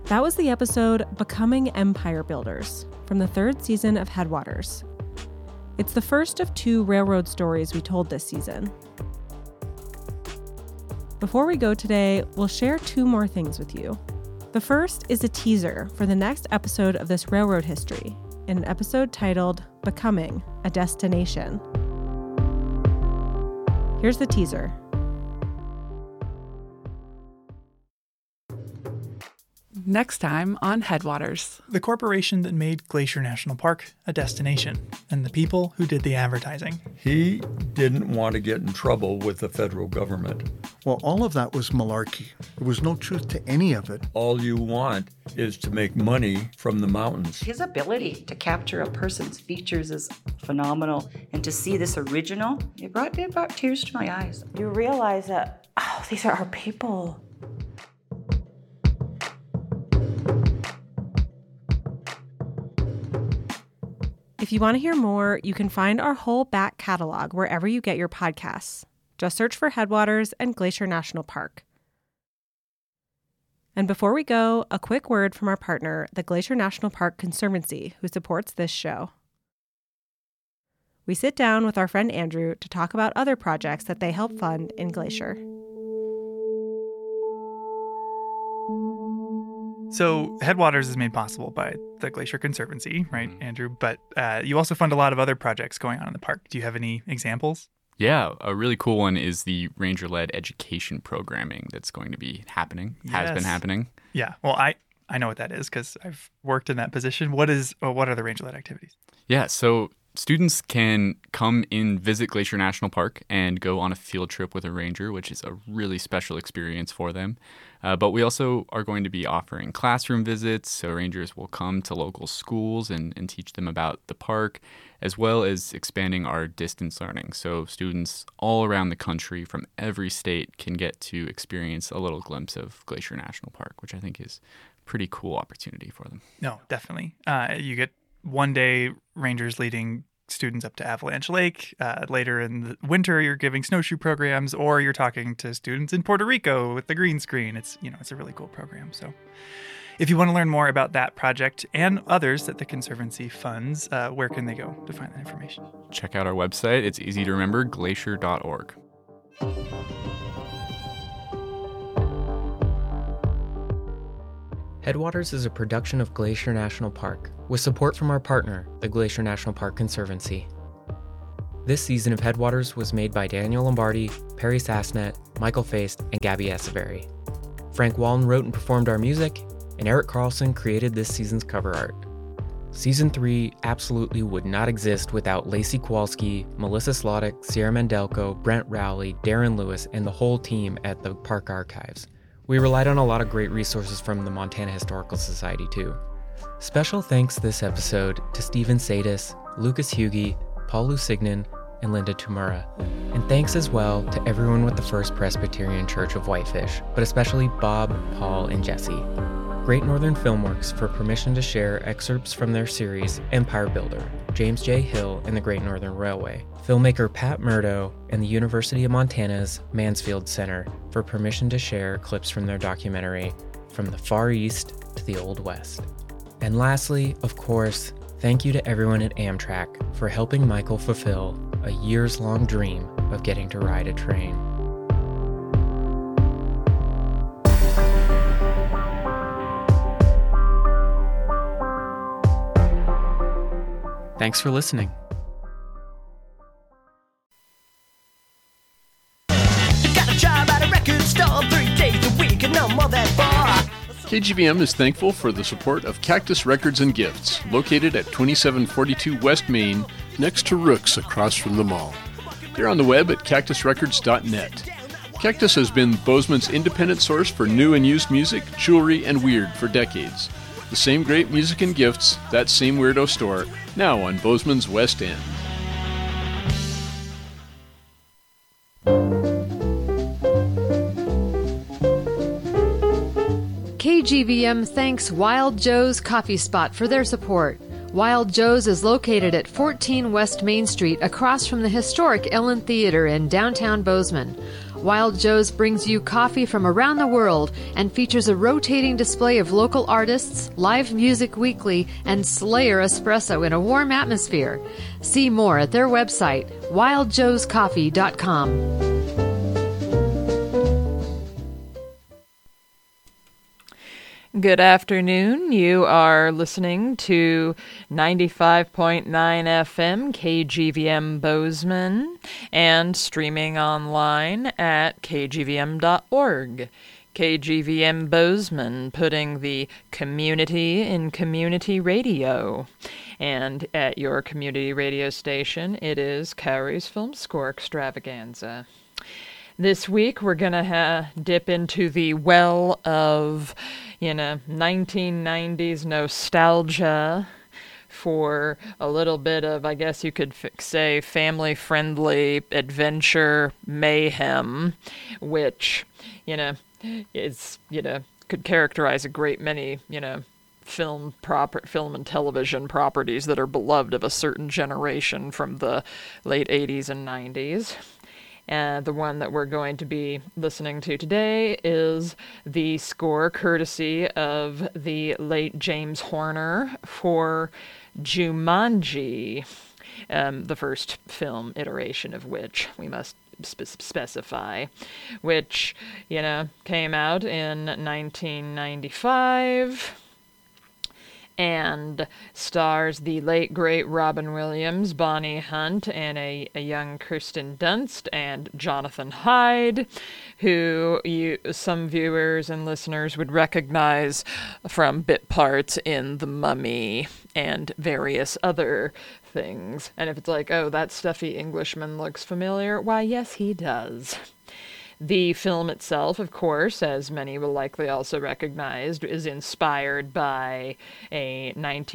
That was the episode Becoming Empire Builders from the 3rd season of Headwaters. It's the first of 2 railroad stories we told this season. Before we go today, we'll share 2 more things with you. The first is a teaser for the next episode of this railroad history, in an episode titled Becoming a Destination. Here's the teaser. Next time on Headwaters. The corporation that made Glacier National Park a destination, and the people who did the advertising. He didn't want to get in trouble with the federal government. Well, all of that was malarkey. There was no truth to any of it. All you want is to make money from the mountains. His ability to capture a person's features is phenomenal, and to see this original, it brought tears to my eyes. You realize that, these are our people. If you want to hear more, you can find our whole back catalog wherever you get your podcasts. Just search for Headwaters and Glacier National Park. And before we go, a quick word from our partner, the Glacier National Park Conservancy, who supports this show. We sit down with our friend Andrew to talk about other projects that they help fund in Glacier. So Headwaters is made possible by the Glacier Conservancy, right, Andrew? But you also fund a lot of other projects going on in the park. Do you have any examples? Yeah, a really cool one is the ranger-led education programming that's going to be happening, has been happening. Yeah, well, I know what that is because I've worked in that position. What are the ranger-led activities? Yeah, so students can come in, visit Glacier National Park and go on a field trip with a ranger, which is a really special experience for them. But we also are going to be offering classroom visits, so rangers will come to local schools and teach them about the park, as well as expanding our distance learning. So students all around the country from every state can get to experience a little glimpse of Glacier National Park, which I think is a pretty cool opportunity for them. No, definitely. You get one day rangers leading students up to Avalanche Lake. Later in the winter, you're giving snowshoe programs, or you're talking to students in Puerto Rico with the green screen. It's a really cool program. So if you want to learn more about that project and others that the Conservancy funds, where can they go to find that information? Check out our website. It's easy to remember, glacier.org. Headwaters is a production of Glacier National Park, with support from our partner, the Glacier National Park Conservancy. This season of Headwaters was made by Daniel Lombardi, Perry Sassnet, Michael Feist, and Gabby Esaberry. Frank Wallen wrote and performed our music, and Eric Carlson created this season's cover art. Season 3 absolutely would not exist without Lacey Kowalski, Melissa Slottick, Sierra Mandelko, Brent Rowley, Darren Lewis, and the whole team at the Park Archives. We relied on a lot of great resources from the Montana Historical Society, too. Special thanks this episode to Stephen Sadis, Lucas Hughey, Paul Lusignan, and Linda Tumura. And thanks as well to everyone with the First Presbyterian Church of Whitefish, but especially Bob, Paul, and Jesse. Great Northern Filmworks for permission to share excerpts from their series Empire Builder, James J. Hill and the Great Northern Railway. Filmmaker Pat Murdo and the University of Montana's Mansfield Center for permission to share clips from their documentary From the Far East to the Old West. And lastly, of course, thank you to everyone at Amtrak for helping Michael fulfill a years-long dream of getting to ride a train. Thanks for listening. KGVM is thankful for the support of Cactus Records and Gifts, located at 2742 West Main, next to Rook's across from the mall. They're on the web at cactusrecords.net. Cactus has been Bozeman's independent source for new and used music, jewelry, and weird for decades. The same great music and gifts, that same weirdo store, now on Bozeman's West End. KGVM thanks Wild Joe's Coffee Spot for their support. Wild Joe's is located at 14 West Main Street across from the historic Ellen Theater in downtown Bozeman. Wild Joe's brings you coffee from around the world and features a rotating display of local artists, live music weekly, and Slayer espresso in a warm atmosphere. See more at their website, wildjoescoffee.com. Good afternoon. You are listening to 95.9 FM KGVM Bozeman and streaming online at kgvm.org. KGVM Bozeman, putting the community in community radio. And at your community radio station, it is Carrie's Film Score Extravaganza. This week, we're going to dip into the well of, 1990s nostalgia for a little bit of, I guess you could say, family-friendly adventure mayhem, which, is, could characterize a great many, film and television properties that are beloved of a certain generation from the late 80s and 90s. The one that we're going to be listening to today is the score courtesy of the late James Horner for Jumanji, the first film iteration of which we must specify, which, came out in 1995. And stars the late, great Robin Williams, Bonnie Hunt, and a young Kirsten Dunst, and Jonathan Hyde, who some viewers and listeners would recognize from bit parts in The Mummy and various other things. And if it's like, oh, that stuffy Englishman looks familiar, why, yes, he does. The film itself, of course, as many will likely also recognize, is inspired by a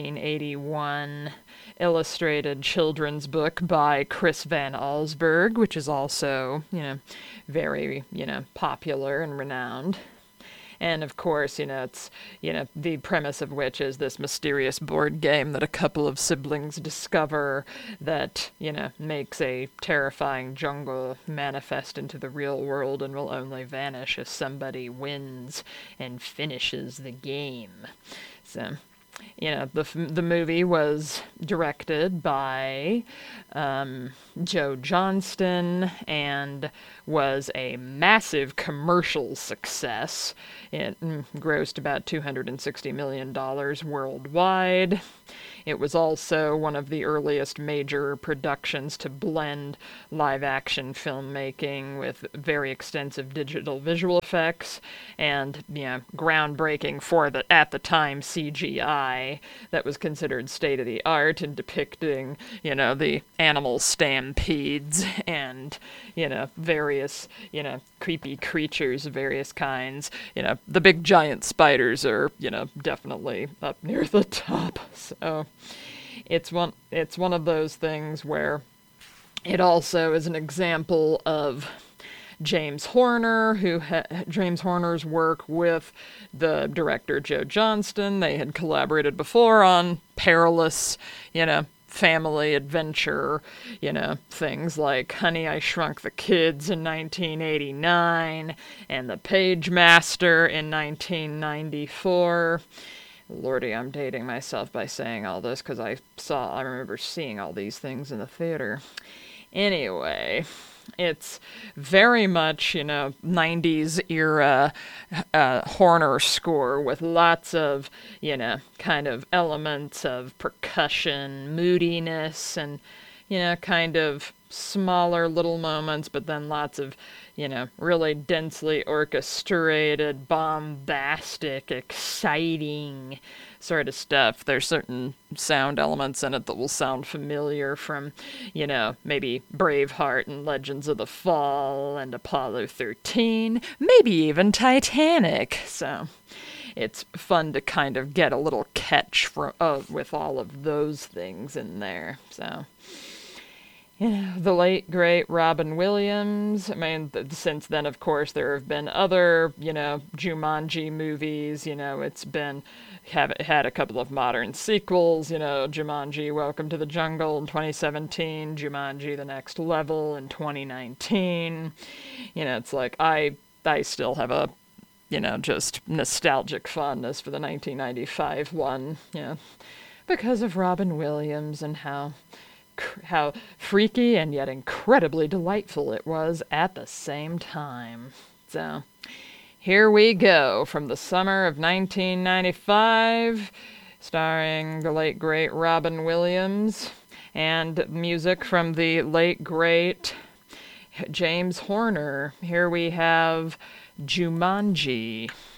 1981 illustrated children's book by Chris Van Allsburg, which is also, very, popular and renowned. And of course, it's, the premise of which is this mysterious board game that a couple of siblings discover that, makes a terrifying jungle manifest into the real world and will only vanish if somebody wins and finishes the game. So, the movie was directed by Joe Johnston and was a massive commercial success. It grossed about $260 million worldwide. It was also one of the earliest major productions to blend live-action filmmaking with very extensive digital visual effects and, groundbreaking for the, at the time, CGI that was considered state-of-the-art in depicting, the animal stampedes and, various, creepy creatures of various kinds. The big giant spiders are, definitely up near the top. So it's one of those things where it also is an example of James Horner's work with the director Joe Johnston. They had collaborated before on perilous, family adventure, things like Honey, I Shrunk the Kids in 1989 and The Page Master in 1994. Lordy, I'm dating myself by saying all this because I remember seeing all these things in the theater. Anyway, it's very much, 90s era Horner score with lots of, kind of elements of percussion, moodiness, and, kind of smaller little moments, but then lots of, really densely orchestrated, bombastic, exciting sort of stuff. There's certain sound elements in it that will sound familiar from, maybe Braveheart and Legends of the Fall and Apollo 13, maybe even Titanic. So it's fun to kind of get a little catch with all of those things in there. So The late, great Robin Williams. I mean, since then, of course, there have been other, Jumanji movies. It's been, had a couple of modern sequels, Jumanji, Welcome to the Jungle in 2017, Jumanji, The Next Level in 2019. It's like, I still have a, just nostalgic fondness for the 1995 one, because of Robin Williams and how freaky and yet incredibly delightful it was at the same time. So, here we go from the summer of 1995, starring the late, great Robin Williams, and music from the late, great James Horner. Here we have Jumanji.